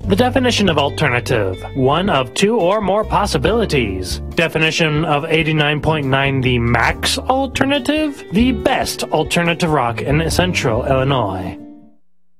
The definition of alternative: one of two or more possibilities. Definition of 89.9: the max alternative, the best alternative rock in Central Illinois.